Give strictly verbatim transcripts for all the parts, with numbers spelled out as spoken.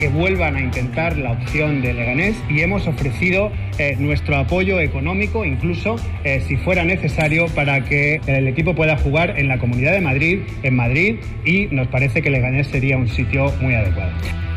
que vuelvan a intentar la opción de Leganés y hemos ofrecido eh, nuestro apoyo económico, incluso eh, si fuera necesario, para que el equipo pueda jugar en la Comunidad de Madrid, en Madrid, y nos parece que Leganés sería un sitio muy adecuado.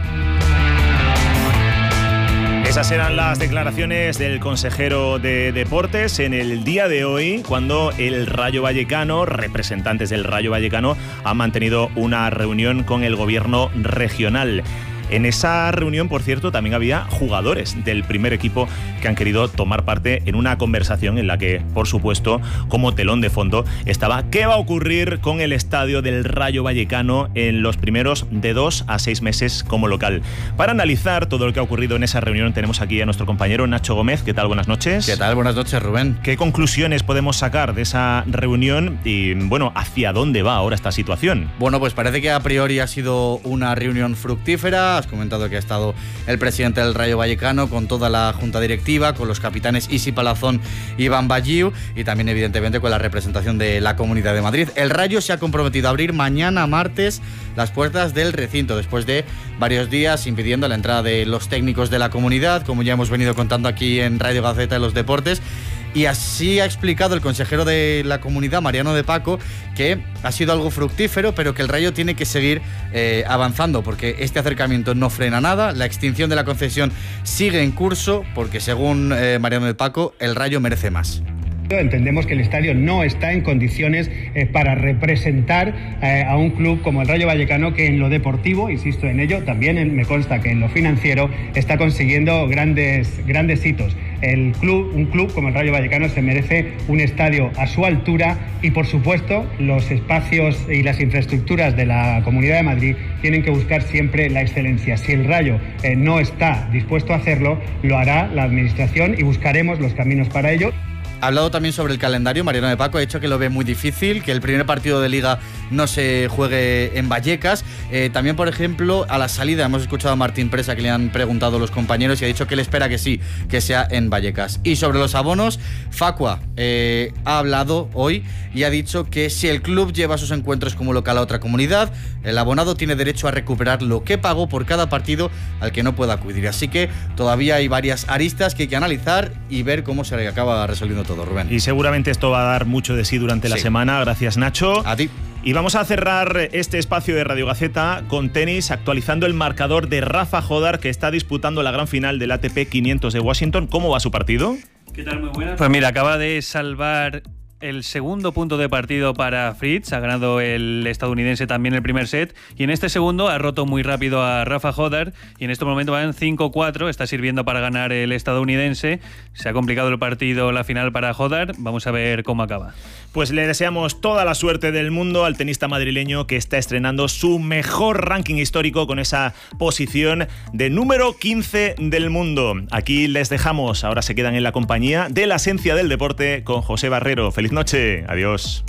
Esas eran las declaraciones del consejero de Deportes en el día de hoy, cuando el Rayo Vallecano, representantes del Rayo Vallecano, han mantenido una reunión con el gobierno regional. En esa reunión, por cierto, también había jugadores del primer equipo que han querido tomar parte en una conversación en la que, por supuesto, como telón de fondo, estaba qué va a ocurrir con el estadio del Rayo Vallecano en los primeros de dos a seis meses como local. Para analizar todo lo que ha ocurrido en esa reunión tenemos aquí a nuestro compañero Nacho Gómez. ¿Qué tal? Buenas noches. ¿Qué tal? Buenas noches, Rubén. ¿Qué conclusiones podemos sacar de esa reunión y, bueno, hacia dónde va ahora esta situación? Bueno, pues parece que a priori ha sido una reunión fructífera. Has comentado que ha estado el presidente del Rayo Vallecano con toda la junta directiva, con los capitanes Isi Palazón y Iván Balliu, y también evidentemente con la representación de la Comunidad de Madrid. El Rayo se ha comprometido a abrir mañana martes las puertas del recinto, después de varios días impidiendo la entrada de los técnicos de la comunidad, como ya hemos venido contando aquí en Radio Gaceta de los Deportes. Y así ha explicado el consejero de la comunidad, Mariano de Paco, que ha sido algo fructífero, pero que el Rayo tiene que seguir eh, avanzando, porque este acercamiento no frena nada. La extinción de la concesión sigue en curso, porque según eh, Mariano de Paco, el Rayo merece más. Entendemos que el estadio no está en condiciones eh, para representar eh, a un club como el Rayo Vallecano, que en lo deportivo, insisto en ello, también en, me consta que en lo financiero está consiguiendo grandes, grandes hitos. El club, un club como el Rayo Vallecano se merece un estadio a su altura y, por supuesto, los espacios y las infraestructuras de la Comunidad de Madrid tienen que buscar siempre la excelencia. Si el Rayo eh, no está dispuesto a hacerlo, lo hará la Administración y buscaremos los caminos para ello. Ha hablado también sobre el calendario. Mariano de Paco ha dicho que lo ve muy difícil, que el primer partido de Liga no se juegue en Vallecas. Eh, también, por ejemplo, a la salida hemos escuchado a Martín Presa, que le han preguntado los compañeros, y ha dicho que él espera que sí, que sea en Vallecas. Y sobre los abonos, Facua eh, ha hablado hoy y ha dicho que si el club lleva sus encuentros como local a otra comunidad, el abonado tiene derecho a recuperar lo que pagó por cada partido al que no pueda acudir. Así que todavía hay varias aristas que hay que analizar y ver cómo se acaba resolviendo todo. Rubén. Y seguramente esto va a dar mucho de sí durante sí. la semana. Gracias, Nacho. A ti. Y vamos a cerrar este espacio de Radio Gaceta con tenis, actualizando el marcador de Rafa Jodar, que está disputando la gran final del A T P quinientos de Washington. ¿Cómo va su partido? ¿Qué tal? Muy buenas. Pues mira, acaba de salvar el segundo punto de partido para Fritz. Ha ganado el estadounidense también el primer set, y en este segundo ha roto muy rápido a Rafa Jodar, y en este momento van cinco cuatro, está sirviendo para ganar el estadounidense. Se ha complicado el partido, la final para Jodar. Vamos a ver cómo acaba. Pues le deseamos toda la suerte del mundo al tenista madrileño, que está estrenando su mejor ranking histórico con esa posición de número quince del mundo. Aquí les dejamos, ahora se quedan en la compañía de la esencia del deporte con José Barrero. Feliz noche, adiós.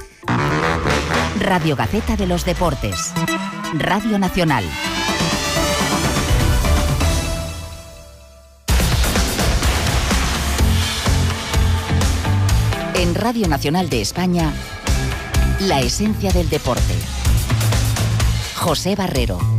Radio Gaceta de los Deportes, Radio Nacional. En Radio Nacional de España, la esencia del deporte. José Barrero.